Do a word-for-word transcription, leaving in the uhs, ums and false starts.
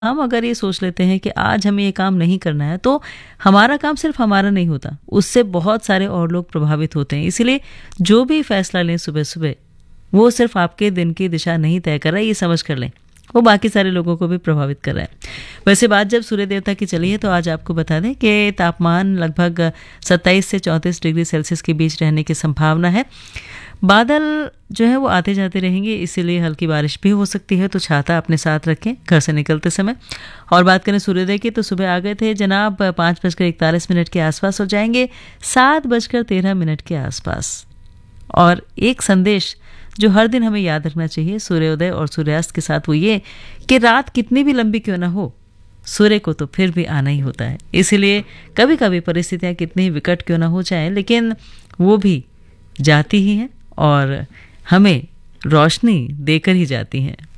हम अगर ये सोच लेते हैं कि आज हमें ये काम नहीं करना है, तो हमारा काम सिर्फ हमारा नहीं होता, उससे बहुत सारे और लोग प्रभावित होते हैं। इसीलिए जो भी फैसला लें सुबह सुबह, वो सिर्फ आपके दिन की दिशा नहीं तय कर रहा है, ये समझ कर लें, वो बाकी सारे लोगों को भी प्रभावित कर रहा है। वैसे बात जब सूर्य देवता की चली है, तो आज आपको बता दें कि तापमान लगभग सत्ताईस से चौंतीस डिग्री सेल्सियस के बीच रहने की संभावना है। बादल जो है वो आते जाते रहेंगे, इसीलिए हल्की बारिश भी हो सकती है, तो छाता अपने साथ रखें घर से निकलते समय। और बात करें सूर्योदय की, तो सुबह आ गए थे जनाब पाँच बजकर इकतालीस मिनट के आसपास, हो जाएंगे सात बजकर तेरह मिनट के आसपास। और एक संदेश जो हर दिन हमें याद रखना चाहिए सूर्योदय और सूर्यास्त के साथ, वो ये कि रात कितनी भी लंबी क्यों ना हो, सूर्य को तो फिर भी आना ही होता है। इसीलिए कभी कभी परिस्थितियां कितनी विकट क्यों ना हो जाए, लेकिन वो भी जाती ही हैं और हमें रोशनी देकर ही जाती हैं।